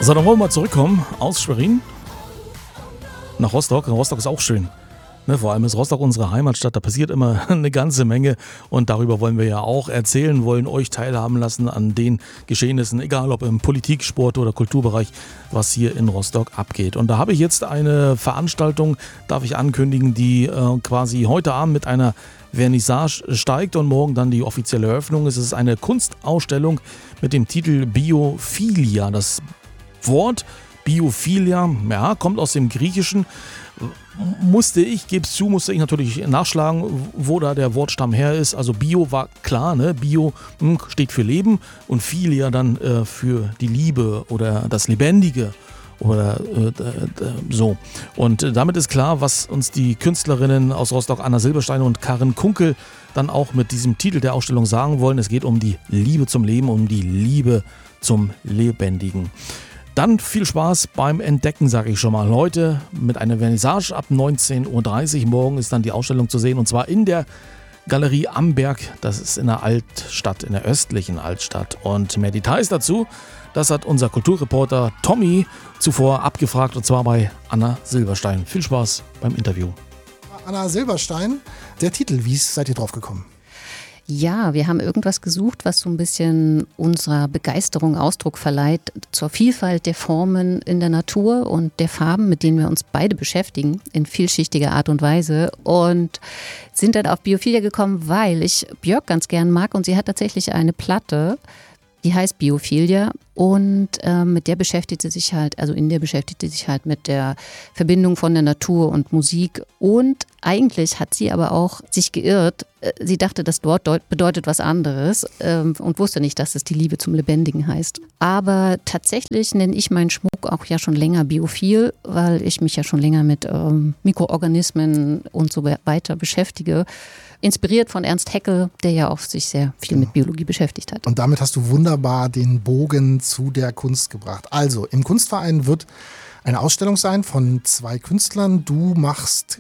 So, dann wollen wir mal zurückkommen aus Schwerin nach Rostock. Rostock ist auch schön. Ne, vor allem ist Rostock unsere Heimatstadt, da passiert immer eine ganze Menge und darüber wollen wir ja auch erzählen, wollen euch teilhaben lassen an den Geschehnissen, egal ob im Politik-, Sport- oder Kulturbereich, was hier in Rostock abgeht. Und da habe ich jetzt eine Veranstaltung, darf ich ankündigen, die quasi heute Abend mit einer Vernissage steigt und morgen dann die offizielle Eröffnung. Es ist eine Kunstausstellung mit dem Titel Biophilia. Das Wort Biophilia, ja, kommt aus dem Griechischen. Musste ich natürlich nachschlagen, wo da der Wortstamm her ist. Also Bio war klar, ne? Bio steht für Leben und Philia dann für die Liebe oder das Lebendige oder so. Und damit ist klar, was uns die Künstlerinnen aus Rostock, Anna Silberstein und Karin Kunkel, dann auch mit diesem Titel der Ausstellung sagen wollen. Es geht um die Liebe zum Leben, um die Liebe zum Lebendigen. Dann viel Spaß beim Entdecken, sage ich schon mal. Heute mit einer Vernissage ab 19.30 Uhr. Morgen ist dann die Ausstellung zu sehen und zwar in der Galerie Amberg. Das ist in der Altstadt, in der östlichen Altstadt. Und mehr Details dazu, das hat unser Kulturreporter Tommy zuvor abgefragt und zwar bei Anna Silberstein. Viel Spaß beim Interview. Anna Silberstein, der Titel, wie seid ihr drauf gekommen? Ja, wir haben irgendwas gesucht, was so ein bisschen unserer Begeisterung Ausdruck verleiht zur Vielfalt der Formen in der Natur und der Farben, mit denen wir uns beide beschäftigen, in vielschichtiger Art und Weise. Und sind dann auf Biophilia gekommen, weil ich Björk ganz gern mag und sie hat tatsächlich eine Platte, die heißt Biophilia und mit der beschäftigt sie sich halt, also in der beschäftigt sie sich halt mit der Verbindung von der Natur und Musik und eigentlich hat sie aber auch sich geirrt. Sie dachte, das Wort bedeutet was anderes und wusste nicht, dass es die Liebe zum Lebendigen heißt. Aber tatsächlich nenne ich meinen Schmuck auch ja schon länger biophil, weil ich mich ja schon länger mit Mikroorganismen und so weiter beschäftige. Inspiriert von Ernst Haeckel, der ja auch sich sehr viel mit Biologie beschäftigt hat. Und damit hast du wunderbar den Bogen zu der Kunst gebracht. Also, im Kunstverein wird eine Ausstellung sein von 2 Künstlern. Du machst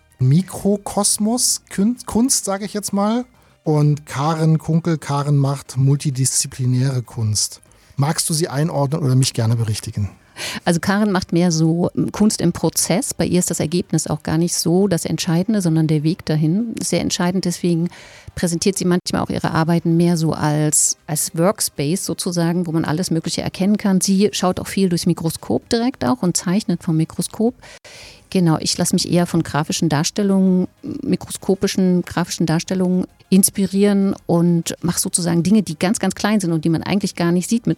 Mikrokosmos, Kunst, sage ich jetzt mal. Und Karin Kunkel, Karin macht multidisziplinäre Kunst. Magst du sie einordnen oder mich gerne berichtigen? Also Karin macht mehr so Kunst im Prozess. Bei ihr ist das Ergebnis auch gar nicht so das Entscheidende, sondern der Weg dahin. Sehr entscheidend, deswegen präsentiert sie manchmal auch ihre Arbeiten mehr so als Workspace sozusagen, wo man alles Mögliche erkennen kann. Sie schaut auch viel durchs Mikroskop direkt auch und zeichnet vom Mikroskop. Genau, ich lasse mich eher von grafischen Darstellungen, mikroskopischen grafischen Darstellungen inspirieren und mache sozusagen Dinge, die ganz, ganz klein sind und die man eigentlich gar nicht sieht mit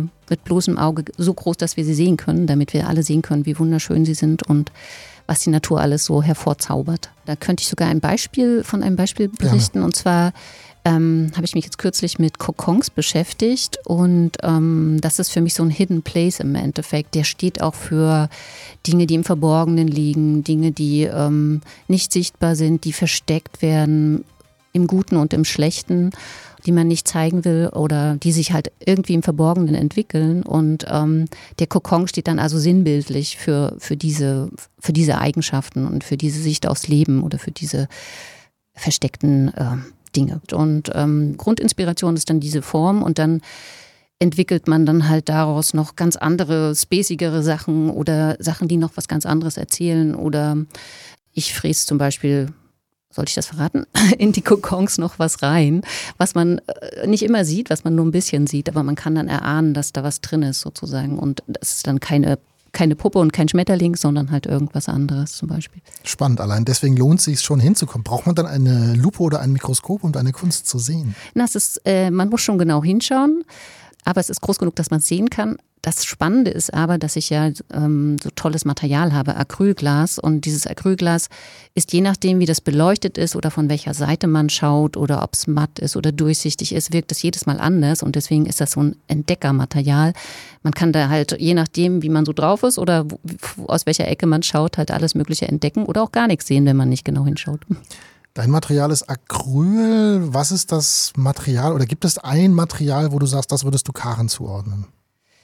bloßem Auge, so groß, dass wir sie sehen können, damit wir alle sehen können, wie wunderschön sie sind und was die Natur alles so hervorzaubert. Da könnte ich sogar von einem Beispiel berichten. Und zwar habe ich mich jetzt kürzlich mit Kokons beschäftigt und das ist für mich so ein Hidden Place im Endeffekt. Der steht auch für Dinge, die im Verborgenen liegen, Dinge, die nicht sichtbar sind, die versteckt werden, im Guten und im Schlechten, die man nicht zeigen will oder die sich halt irgendwie im Verborgenen entwickeln. Und der Kokon steht dann also sinnbildlich für diese Eigenschaften und für diese Sicht aufs Leben oder für diese versteckten Dinge. Und Grundinspiration ist dann diese Form und dann entwickelt man dann halt daraus noch ganz andere, spacigere Sachen oder Sachen, die noch was ganz anderes erzählen. Oder ich fräse zum Beispiel, soll ich das verraten, in die Kokons noch was rein, was man nicht immer sieht, was man nur ein bisschen sieht, aber man kann dann erahnen, dass da was drin ist sozusagen. Und das ist dann keine Puppe und kein Schmetterling, sondern halt irgendwas anderes zum Beispiel. Spannend, allein deswegen lohnt es sich schon hinzukommen. Braucht man dann eine Lupe oder ein Mikroskop, um deine Kunst zu sehen? Man muss schon genau hinschauen, aber es ist groß genug, dass man es sehen kann. Das Spannende ist aber, dass ich ja so tolles Material habe, Acrylglas. Und dieses Acrylglas ist je nachdem, wie das beleuchtet ist oder von welcher Seite man schaut oder ob es matt ist oder durchsichtig ist, wirkt es jedes Mal anders. Und deswegen ist das so ein Entdeckermaterial. Man kann da halt, je nachdem, wie man so drauf ist oder aus welcher Ecke man schaut, halt alles Mögliche entdecken oder auch gar nichts sehen, wenn man nicht genau hinschaut. Dein Material ist Acryl. Was ist das Material oder gibt es ein Material, wo du sagst, das würdest du Karin zuordnen?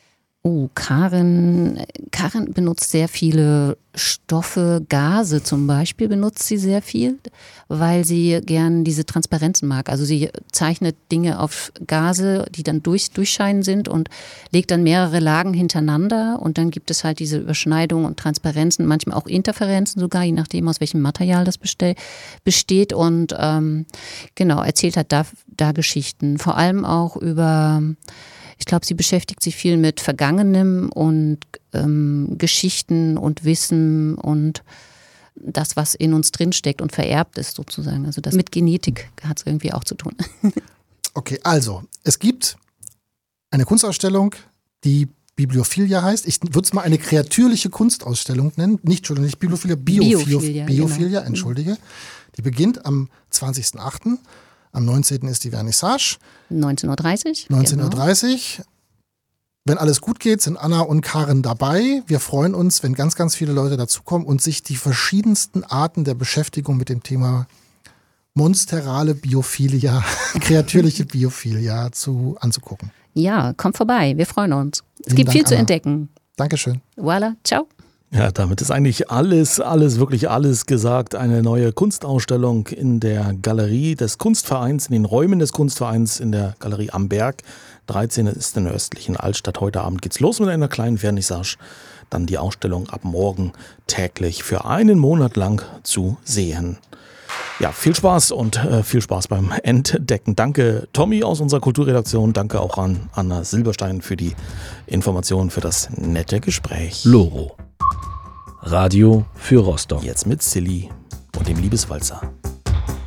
Karin benutzt sehr viele Stoffe, Gase zum Beispiel benutzt sie sehr viel, weil sie gern diese Transparenzen mag. Also sie zeichnet Dinge auf Gase, die dann durchscheinen sind und legt dann mehrere Lagen hintereinander und dann gibt es halt diese Überschneidungen und Transparenzen, manchmal auch Interferenzen sogar, je nachdem aus welchem Material das besteht und erzählt halt da Geschichten, vor allem auch über... Ich glaube, sie beschäftigt sich viel mit Vergangenem und Geschichten und Wissen und das, was in uns drinsteckt und vererbt ist sozusagen. Also das mit Genetik hat es irgendwie auch zu tun. Okay, also es gibt eine Kunstausstellung, die Bibliophilia heißt. Ich würde es mal eine kreatürliche Kunstausstellung nennen. Nicht Bibliophilia, Biophilia, entschuldige. Die beginnt am 20.08. Am 19. ist die Vernissage. 19.30 Uhr. 19.30 Uhr. Wenn alles gut geht, sind Anna und Karin dabei. Wir freuen uns, wenn ganz, ganz viele Leute dazukommen und sich die verschiedensten Arten der Beschäftigung mit dem Thema monsterale Biophilia, kreatürliche Biophilia anzugucken. Ja, kommt vorbei. Wir freuen uns. Es gibt viel zu entdecken. Dankeschön. Voilà, ciao. Ja, damit ist eigentlich wirklich alles gesagt. Eine neue Kunstausstellung in der Galerie des Kunstvereins, in den Räumen des Kunstvereins in der Galerie am Berg. 13 ist in der östlichen Altstadt. Heute Abend geht's los mit einer kleinen Vernissage. Dann die Ausstellung ab morgen täglich für einen Monat lang zu sehen. Ja, viel Spaß und viel Spaß beim Entdecken. Danke Tommy aus unserer Kulturredaktion. Danke auch an Anna Silberstein für die Informationen, für das nette Gespräch. Loro. Radio für Rostock. Jetzt mit Silly und dem Liebeswalzer.